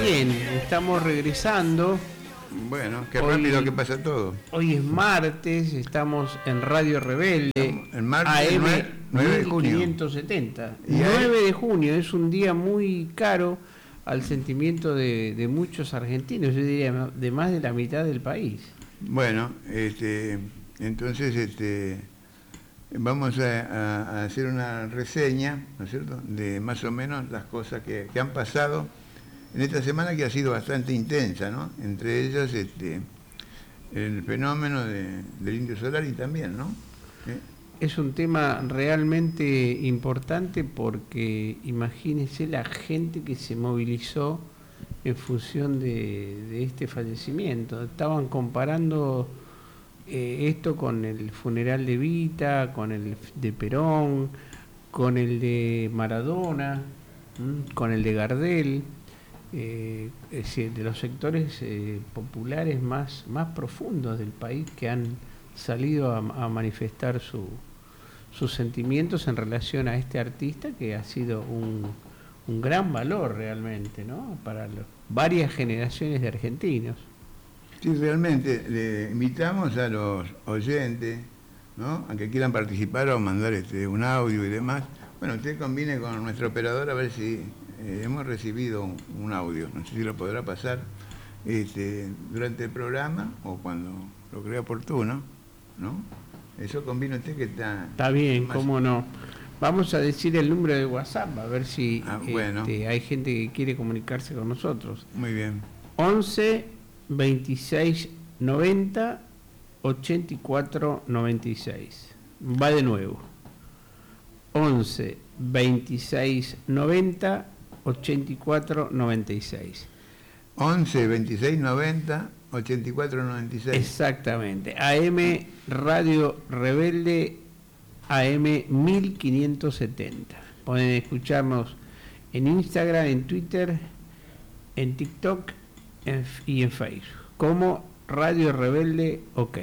Bien, estamos regresando. Bueno, qué rápido que pasa todo. Hoy es martes, estamos en Radio Rebelde. El martes AM 9 de junio. 1570. 9 de junio es un día muy caro al sentimiento de muchos argentinos, yo diría de más de la mitad del país. Bueno, entonces vamos a hacer una reseña, ¿no es cierto?, de más o menos las cosas que han pasado en esta semana, que ha sido bastante intensa, ¿no? Entre ellas el fenómeno del Indio Solari también, ¿no? Es un tema realmente importante porque imagínense la gente que se movilizó en función de este fallecimiento. Estaban comparando esto con el funeral de Evita, con el de Perón, con el de Maradona, con el de Gardel. Es decir, de los sectores populares más profundos del país que han salido a manifestar sus sentimientos en relación a este artista que ha sido un gran valor realmente, ¿no?, para varias generaciones de argentinos. Sí, realmente le invitamos a los oyentes, ¿no?, a que quieran participar o mandar un audio y demás. Bueno, usted combine con nuestro operador a ver si hemos recibido un audio, no sé si lo podrá pasar durante el programa o cuando lo crea oportuno, ¿no? Eso combina usted que está bien, más... cómo no. Vamos a decir el número de WhatsApp, a ver si bueno. hay gente que quiere comunicarse con nosotros. Muy bien. 11 26 90 84 96. Va de nuevo. 11 26 90 84 96. 11 26 90 84 96. Exactamente. AM Radio Rebelde, AM 1570. Pueden escucharnos en Instagram, en Twitter, en TikTok y en Facebook como Radio Rebelde OK.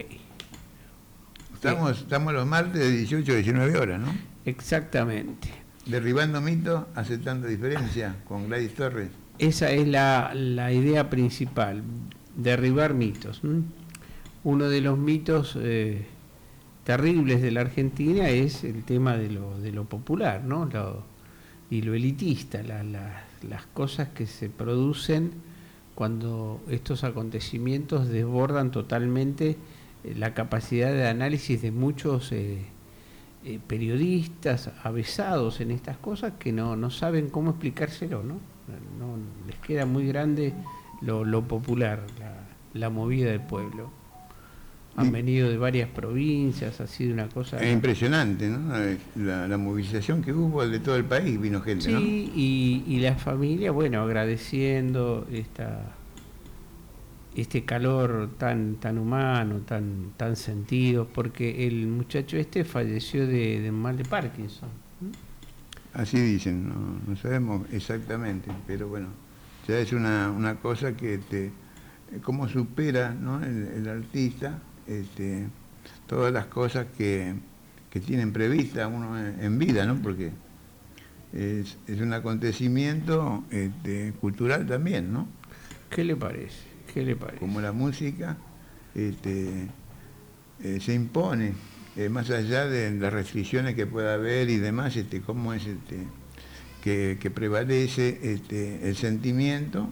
Estamos los martes de 18 a 19 horas, ¿no? Exactamente. Derribando mitos, aceptando diferencia, con Gladys Torres. Esa es la idea principal, derribar mitos. Uno de los mitos terribles de la Argentina es el tema de lo popular, ¿no? Y lo elitista, las cosas que se producen cuando estos acontecimientos desbordan totalmente la capacidad de análisis de muchos periodistas avesados en estas cosas que no saben cómo explicárselo, ¿no? No les queda muy grande lo popular, la movida del pueblo. Han venido de varias provincias, ha sido una cosa... Es impresionante, ¿no? La movilización que hubo de todo el país, vino gente, sí, ¿no? y la familia, bueno, agradeciendo este calor tan humano, tan sentido, porque el muchacho falleció de mal de Parkinson. Así dicen, no sabemos exactamente, pero bueno, ya es una cosa que cómo supera, ¿no?, el artista todas las cosas que tienen prevista uno en vida, ¿no? Porque es un acontecimiento cultural también, ¿no? ¿Qué le parece? Como la música se impone, más allá de las restricciones que pueda haber y demás, cómo es que prevalece el sentimiento.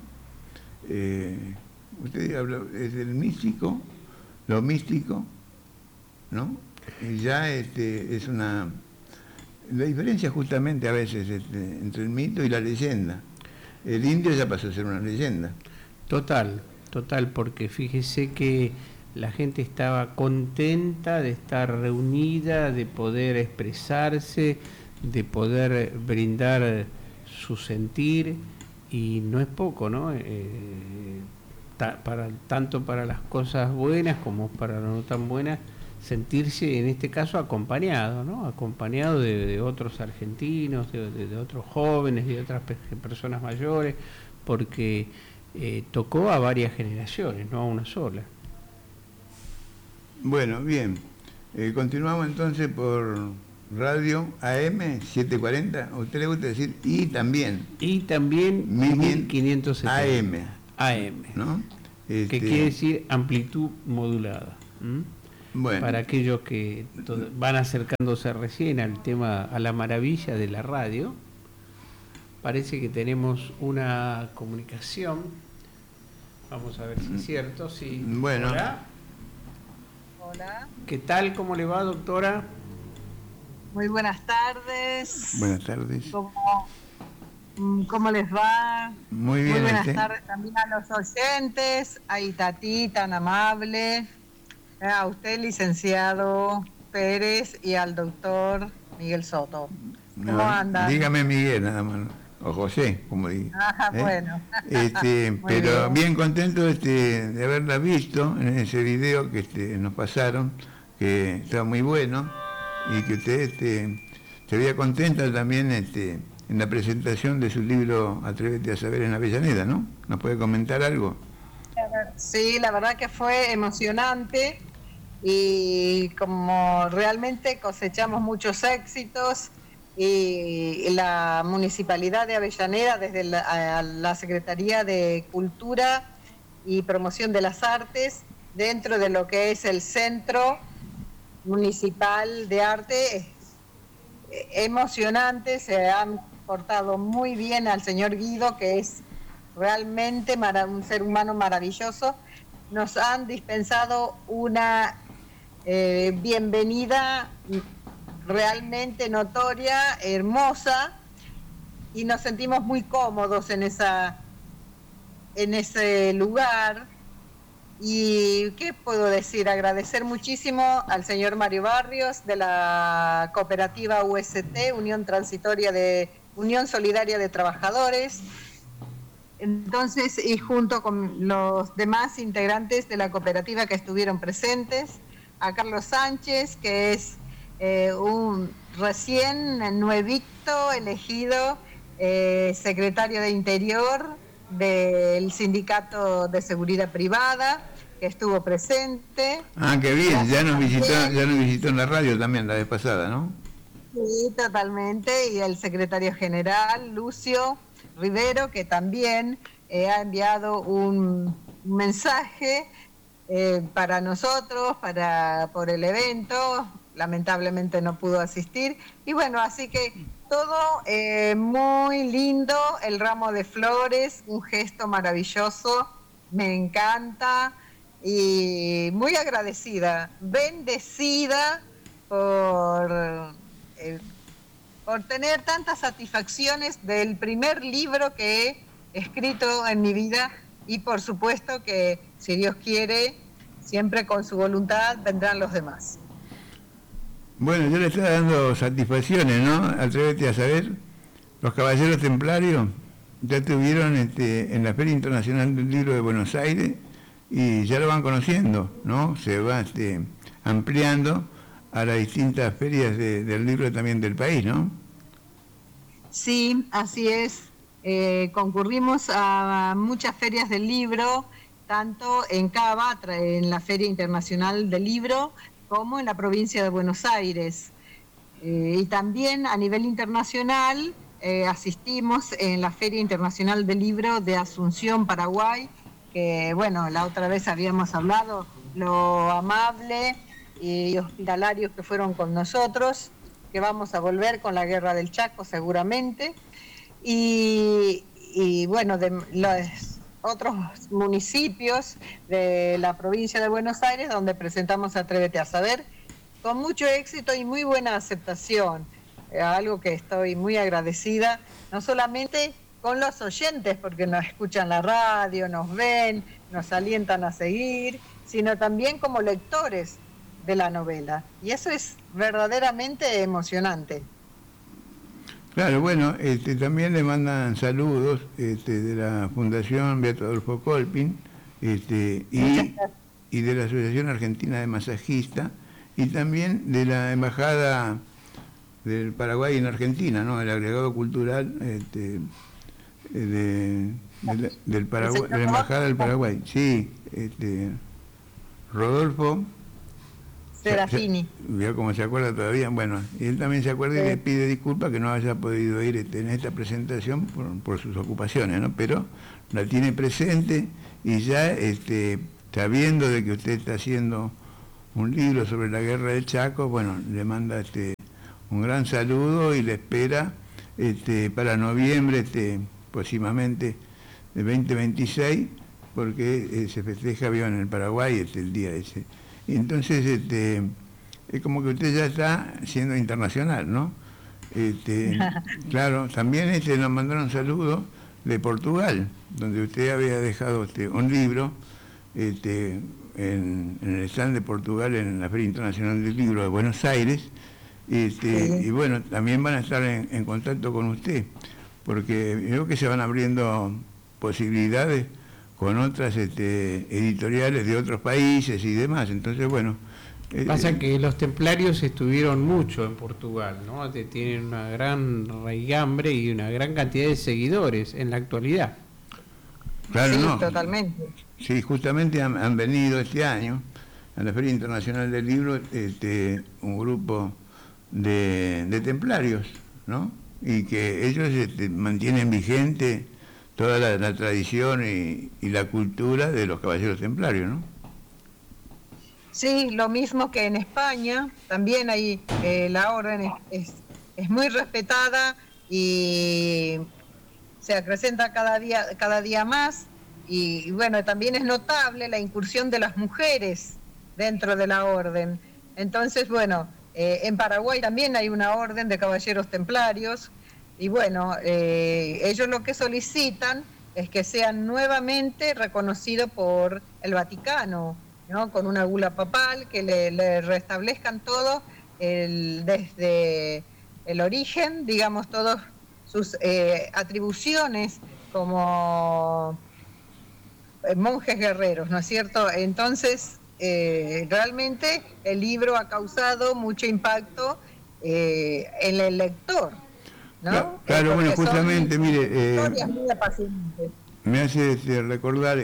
Usted habló del místico, lo místico, ¿no? Y ya es la diferencia justamente a veces entre el mito y la leyenda. El indio ya pasó a ser una leyenda. Total, porque fíjese que la gente estaba contenta de estar reunida, de poder expresarse, de poder brindar su sentir, y no es poco, ¿no? Tanto para las cosas buenas como para las no tan buenas, sentirse en este caso acompañado, ¿no? Acompañado de otros argentinos, de otros jóvenes, de otras personas mayores, porque tocó a varias generaciones, no a una sola. Bueno, bien. Continuamos entonces por Radio AM 740, ¿a usted le gusta decir? Y también. Y también 1570. AM. AM. ¿No? Que quiere decir amplitud modulada. Bueno. Para aquellos que van acercándose recién al tema, a la maravilla de la radio, parece que tenemos una comunicación. Vamos a ver si es cierto. Sí. Bueno. Hola. ¿Qué tal? ¿Cómo le va, doctora? Muy buenas tardes. Buenas tardes. ¿Cómo les va? Muy bien. Muy buenas tardes también a los oyentes, a Itatí tan amable, a usted, licenciado Pérez, y al doctor Miguel Soto. ¿Cómo andan? Dígame Miguel, nada más. O José, como diga. Bueno. Pero bien contento de haberla visto en ese video que nos pasaron, que estaba muy bueno, y que usted se veía contenta también en la presentación de su libro Atrévete a saber en Avellaneda, ¿no? ¿Nos puede comentar algo? Sí, la verdad que fue emocionante, y como realmente cosechamos muchos éxitos, y la Municipalidad de Avellaneda, desde la Secretaría de Cultura y Promoción de las Artes, dentro de lo que es el Centro Municipal de Arte, emocionante, se han portado muy bien al señor Guido, que es realmente un ser humano maravilloso. Nos han dispensado una bienvenida realmente notoria, hermosa, y nos sentimos muy cómodos en ese lugar. Y ¿qué puedo decir? Agradecer muchísimo al señor Mario Barrios de la cooperativa UST, Unión Solidaria de Trabajadores. Entonces, y junto con los demás integrantes de la cooperativa que estuvieron presentes, a Carlos Sánchez, que es un recién nuevito elegido secretario de Interior del Sindicato de Seguridad Privada, que estuvo presente. Qué bien, ya nos visitó en la radio también la vez pasada, ¿no? Sí, totalmente, y el secretario general, Lucio Rivero, que también ha enviado un mensaje para nosotros, por el evento. Lamentablemente no pudo asistir, y bueno, así que todo muy lindo, el ramo de flores, un gesto maravilloso, me encanta, y muy agradecida, bendecida por tener tantas satisfacciones del primer libro que he escrito en mi vida, y por supuesto que, si Dios quiere, siempre con su voluntad vendrán los demás. Bueno, yo le estaba dando satisfacciones, ¿no? Atrévete a saber. Los Caballeros Templarios ya estuvieron en la Feria Internacional del Libro de Buenos Aires, y ya lo van conociendo, ¿no? Se va ampliando a las distintas ferias del libro también del país, ¿no? Sí, así es. Concurrimos a muchas ferias del libro, tanto en Cava, en la Feria Internacional del Libro, como en la provincia de Buenos Aires. Y también a nivel internacional asistimos en la Feria Internacional del Libro de Asunción, Paraguay, que bueno, la otra vez habíamos hablado, lo amable y hospitalarios que fueron con nosotros, que vamos a volver con la Guerra del Chaco seguramente, y bueno, de los otros municipios de la provincia de Buenos Aires, donde presentamos Atrévete a Saber, con mucho éxito y muy buena aceptación, algo que estoy muy agradecida, no solamente con los oyentes, porque nos escuchan la radio, nos ven, nos alientan a seguir, sino también como lectores de la novela, y eso es verdaderamente emocionante. Claro, bueno, también le mandan saludos de la Fundación Beato Adolfo Colpin, y de la Asociación Argentina de Masajistas, y también de la Embajada del Paraguay en Argentina, ¿no? El agregado cultural del Paraguay, de la Embajada del Paraguay. Sí, Rodolfo. Serafini. Vio cómo se acuerda todavía. Bueno, y él también se acuerda y le pide disculpas que no haya podido ir en esta presentación por sus ocupaciones, ¿no? Pero la tiene presente y ya sabiendo de que usted está haciendo un libro sobre la guerra del Chaco, bueno, le manda un gran saludo y le espera para noviembre, próximamente de 2026, porque se festeja bien en el Paraguay el día ese. Y entonces es como que usted ya está siendo internacional, ¿no? Claro, también nos mandaron saludos de Portugal, donde usted había dejado un libro en el stand de Portugal en la Feria Internacional del Libro de Buenos Aires. Y bueno, también van a estar en contacto con usted, porque veo que se van abriendo posibilidades con otras editoriales de otros países y demás. Entonces, bueno... Pasa que los templarios estuvieron mucho en Portugal, ¿no? Tienen una gran raigambre y una gran cantidad de seguidores en la actualidad. Claro, sí, no. Totalmente. Sí, justamente han venido este año a la Feria Internacional del Libro un grupo de templarios, ¿no? Y que ellos mantienen vigente toda la tradición y la cultura de los caballeros templarios, ¿no? Sí, lo mismo que en España, también ahí la orden es muy respetada y se acrecenta cada día más, y bueno, también es notable la incursión de las mujeres dentro de la orden. Entonces, bueno, en Paraguay también hay una orden de caballeros templarios, y bueno, ellos lo que solicitan es que sean nuevamente reconocidos por el Vaticano, ¿no? Con una bula papal, que le restablezcan todo desde el origen, digamos, todas sus atribuciones como monjes guerreros, ¿no es cierto? Entonces, realmente el libro ha causado mucho impacto en el lector, ¿no? Claro, bueno, justamente, mire, historias muy apasionantes. me hace recordar,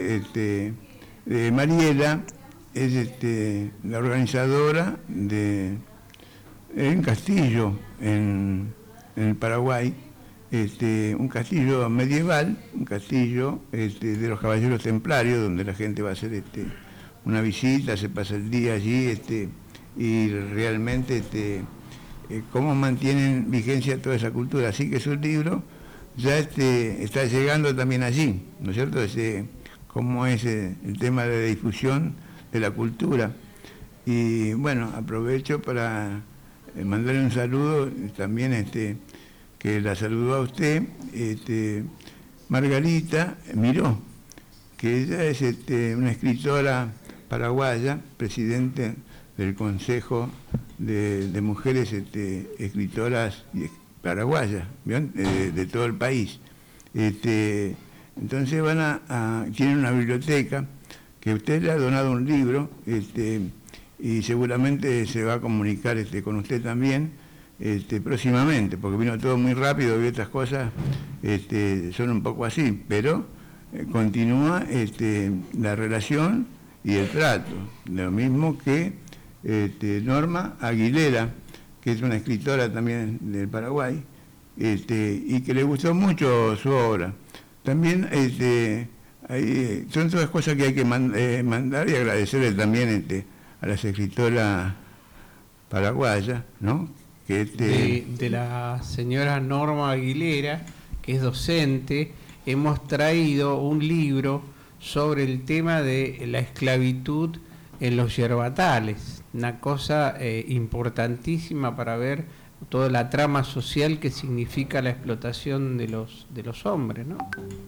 Mariela es la organizadora de un castillo en el Paraguay, un castillo medieval, un castillo de los caballeros templarios, donde la gente va a hacer una visita, se pasa el día allí, y realmente cómo mantienen vigencia toda esa cultura. Así que su libro ya está llegando también allí, ¿no es cierto? Cómo es el tema de la difusión de la cultura. Y bueno, aprovecho para mandarle un saludo también, que la saludó a usted, Margarita Miró, que ella es una escritora paraguaya, presidente del Consejo de Mujeres Escritoras paraguayas, de todo el país. Entonces tienen una biblioteca que usted le ha donado un libro, y seguramente se va a comunicar con usted también próximamente, porque vino todo muy rápido y otras cosas son un poco así, pero continúa la relación y el trato, lo mismo que Norma Aguilera, que es una escritora también del Paraguay, y que le gustó mucho su obra. También son todas cosas que hay que mandar, y agradecerle también a las escritoras paraguayas, ¿no? Que de la señora Norma Aguilera, que es docente, hemos traído un libro sobre el tema de la esclavitud en los yerbatales, una cosa importantísima para ver toda la trama social que significa la explotación de los hombres, ¿no?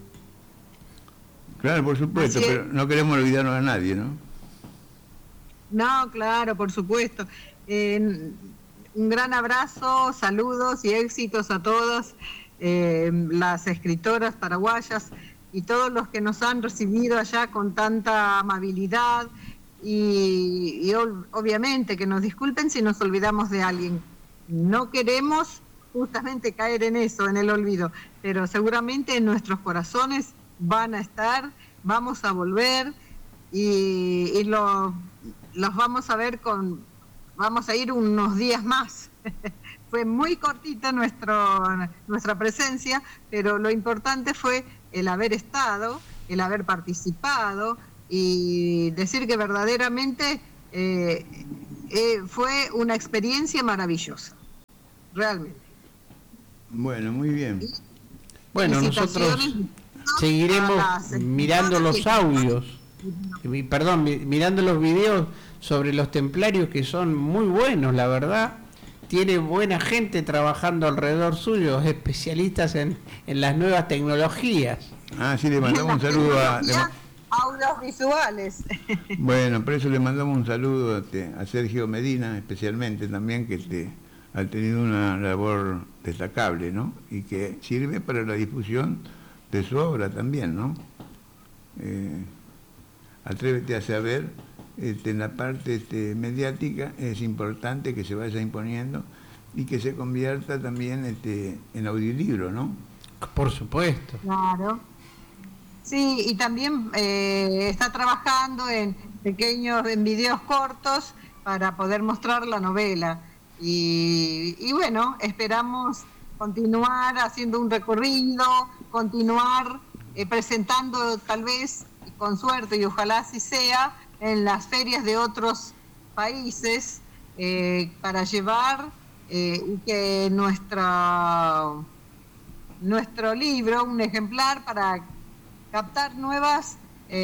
Claro, por supuesto, pero no queremos olvidarnos a nadie, ¿no? No, claro, por supuesto. Un gran abrazo, saludos y éxitos a todas las escritoras paraguayas y todos los que nos han recibido allá con tanta amabilidad, y obviamente que nos disculpen si nos olvidamos de alguien. No queremos justamente caer en eso, en el olvido, pero seguramente en nuestros corazones van a estar, vamos a volver y los vamos a ver con vamos a ir unos días más. Fue muy cortita nuestra presencia, pero lo importante fue el haber estado, el haber participado y decir que verdaderamente fue una experiencia maravillosa, realmente. Bueno, muy bien. Bueno, nosotros seguiremos mirando los audios, perdón, mirando los videos sobre los templarios, que son muy buenos, la verdad. Tiene buena gente trabajando alrededor suyo, especialistas en las nuevas tecnologías. Ah, sí, le mandamos un saludo audiovisuales. Bueno, por eso le mandamos un saludo a Sergio Medina, especialmente también, que ha tenido una labor destacable, ¿no? Y que sirve para la difusión de su obra también, ¿no? Atrévete a saber, en la parte mediática es importante que se vaya imponiendo y que se convierta también en audiolibro, ¿no? Por supuesto. Claro. Sí, y también está trabajando en videos cortos para poder mostrar la novela. Y bueno, esperamos continuar haciendo un recorrido, continuar presentando tal vez, con suerte y ojalá así sea, en las ferias de otros países para llevar y que nuestro libro, un ejemplar para captar nuevos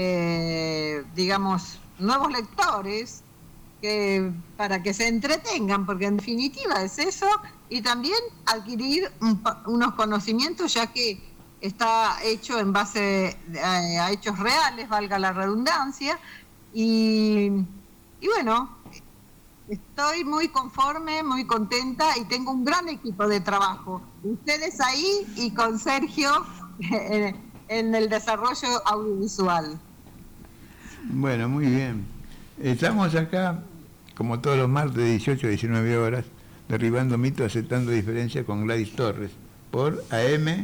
lectores, para que se entretengan, porque en definitiva es eso, y también adquirir unos conocimientos, ya que está hecho en base a hechos reales, valga la redundancia, y bueno, estoy muy conforme, muy contenta y tengo un gran equipo de trabajo. Ustedes ahí y con Sergio en el desarrollo audiovisual. Bueno, muy bien. Estamos acá, como todos los martes, de 18 a 19 horas, derribando mitos, aceptando diferencias con Gladys Torres, por AM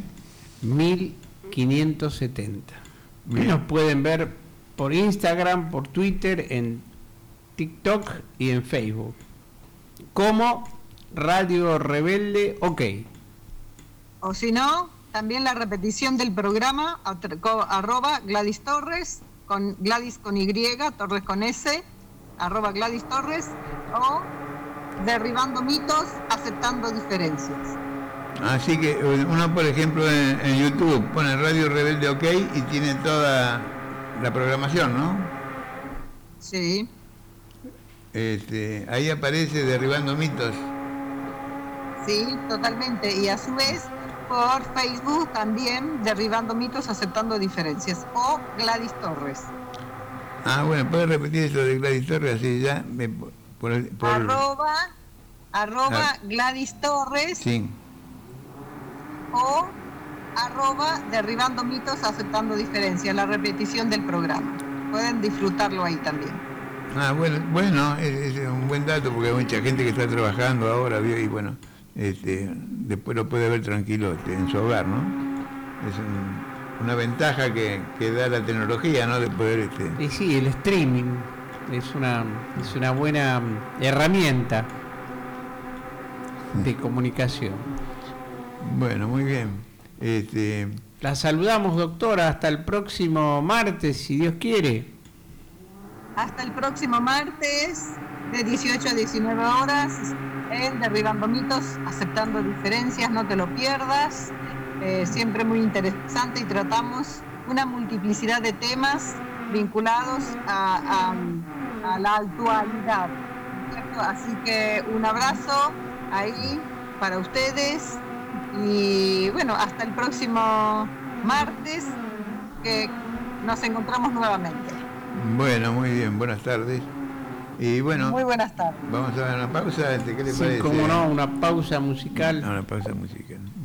1570. Nos pueden ver por Instagram, por Twitter, en TikTok y en Facebook, como Radio Rebelde OK. O si no, también la repetición del programa, @Gladys Torres, con Gladys con Y, Torres con S, @Gladys Torres, o Derribando Mitos, Aceptando Diferencias. Así que uno, por ejemplo, en YouTube pone Radio Rebelde OK y tiene toda la programación, ¿no? Sí. Ahí aparece Derribando Mitos. Sí, totalmente. Y a su vez, por Facebook también, Derribando Mitos, Aceptando Diferencias, o Gladys Torres. Ah, bueno, ¿puedes repetir eso de Gladys Torres? Así ya, arroba Gladys Torres. Sí. O @Derribando Mitos, Aceptando Diferencias, la repetición del programa. Pueden disfrutarlo ahí también. Ah, bueno, es un buen dato porque hay mucha gente que está trabajando ahora, y bueno, después lo puede ver tranquilo en su hogar, ¿no? Es una ventaja que da la tecnología, ¿no? De poder Y sí, el streaming es una buena herramienta de comunicación. Bueno, muy bien. La saludamos, doctora, hasta el próximo martes, si Dios quiere. Hasta el próximo martes, de 18 a 19 horas, en Derribando Mitos, Aceptando Diferencias, no te lo pierdas. Siempre muy interesante y tratamos una multiplicidad de temas vinculados a la actualidad, ¿cierto? Así que un abrazo ahí para ustedes y bueno, hasta el próximo martes que nos encontramos nuevamente. Bueno, muy bien, buenas tardes. Y bueno, muy buenas tardes. Vamos a dar una pausa, ¿qué le sí, parece? Cómo no, una pausa musical. Una pausa musical.